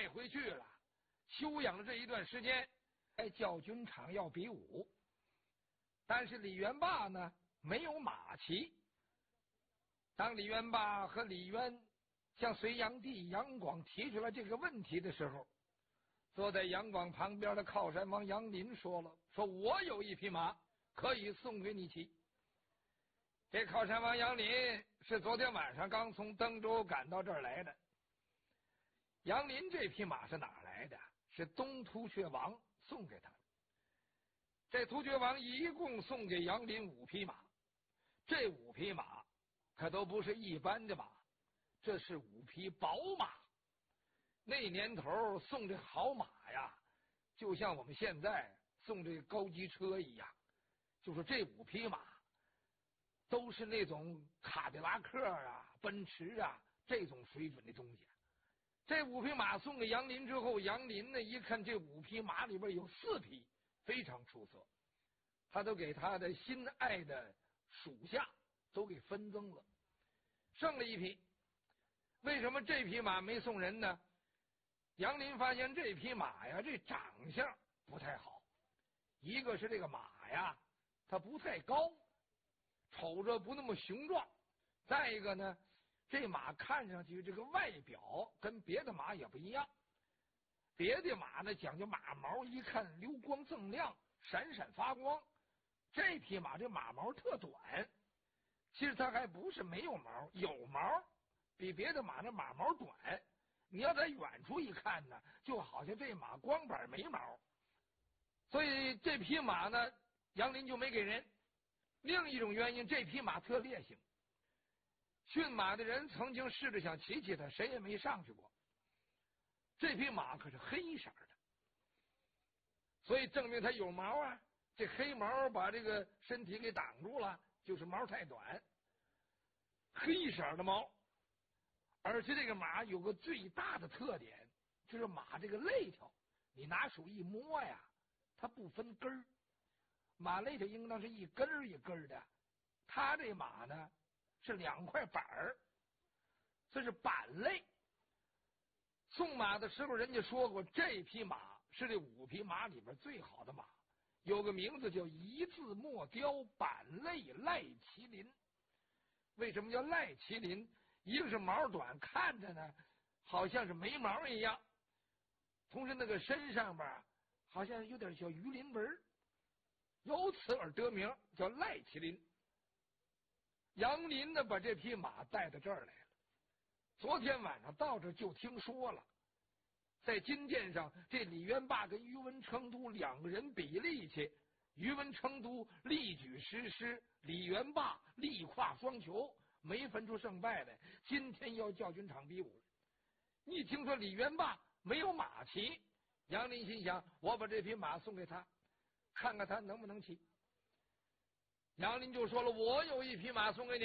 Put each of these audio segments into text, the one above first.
回去了，休养了这一段时间，教军场要比武。但是李元霸呢没有马骑。当李元霸和李渊向隋炀帝杨广提出了这个问题的时候，坐在杨广旁边的靠山王杨林说了：“说我有一匹马可以送给你骑。”这靠山王杨林是昨天晚上刚从登州赶到这儿来的。杨林这匹马是哪来的？是东突厥王送给他的。这突厥王一共送给杨林5匹马，这5匹马可都不是一般的马，这是5匹宝马。那年头送这好马呀，就像我们现在送这高级车一样，就是这5匹马都是那种卡迪拉克啊、奔驰啊这种水准的东西。这5匹马送给杨林之后，杨林呢一看这5匹马里边有4匹非常出色，他都给他的心爱的属下都给分赠了，剩了1匹。为什么这匹马没送人呢？杨林发现这匹马呀，这长相不太好。一个是这个马呀，它不太高，瞅着不那么雄壮；再一个呢，这马看上去这个外表跟别的马也不一样。别的马呢讲究马毛，一看流光锃亮，闪闪发光。这匹马这马毛特短，其实它还不是没有毛，有毛，比别的马那马毛短。你要在远处一看呢，就好像这马光板没毛。所以这匹马呢，杨林就没给人。另一种原因，这匹马特烈性，驯马的人曾经试着想骑骑它，谁也没上去过。这匹马可是黑色的，所以证明它有毛啊。这黑毛把这个身体给挡住了，就是毛太短，黑色的毛。而且这个马有个最大的特点，就是马这个肋条，你拿手一摸呀，它不分根儿。马肋条应当是一根儿一根儿的，它这马呢是2块板儿，这是板类。送马的时候人家说过，这匹马是这5匹马里边最好的马，有个名字叫一字墨雕板类赖麒麟。为什么叫赖麒麟？一个是毛短，看着呢好像是没毛一样，同时那个身上边好像有点小鱼鳞纹，由此而得名叫赖麒麟。杨林呢把这匹马带到这儿来了，昨天晚上到这就听说了，在金殿上这李元霸跟宇文成都2个人比力气，宇文成都力举石狮，李元霸力跨双球，没分出胜败来。今天要教军场比武了。一听说李元霸没有马骑，杨林心想，我把这匹马送给他，看看他能不能骑。杨林就说了，我有1匹马送给你，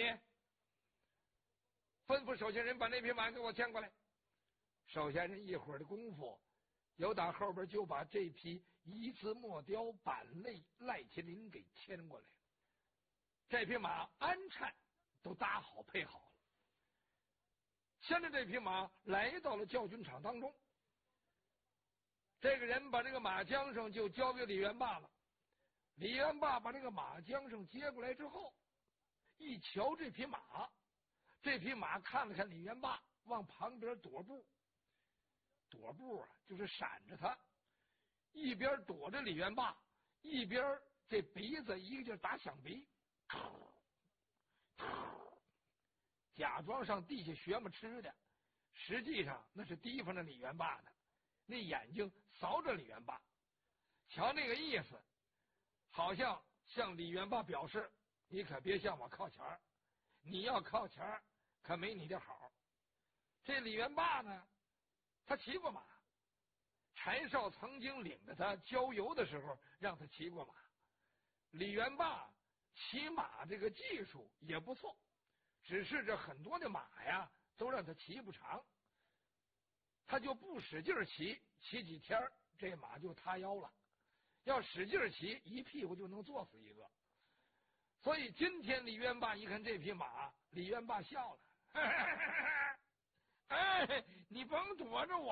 吩咐手下人把那匹马给我牵过来。手下人一会儿的功夫，有打后边就把这匹一字墨雕板类赖麒麟给牵过来。这匹马鞍颤都搭好配好了，牵着这匹马来到了教军场当中。这个人把这个马缰绳就交给李元霸了。李元霸把这个马缰绳接过来之后，一瞧这匹马，这匹马看了看李元霸，往旁边躲步。躲步啊，就是闪着他，一边躲着李元霸，一边这鼻子一个劲打响鼻，假装上地下学么吃的，实际上那是提防着李元霸呢。那眼睛扫着李元霸，瞧那个意思，好像向李元霸表示，你可别向我靠前儿，你要靠前儿可没你的好。这李元霸呢，他骑过马，柴少曾经领着他郊游的时候让他骑过马。李元霸骑马这个技术也不错，只是这很多的马呀都让他骑不长，他就不使劲骑，骑几天这马就塌腰了。要使劲骑，一屁股就能坐死一个。所以今天李元霸一看这匹马，李元霸笑了，哎，你甭躲着我。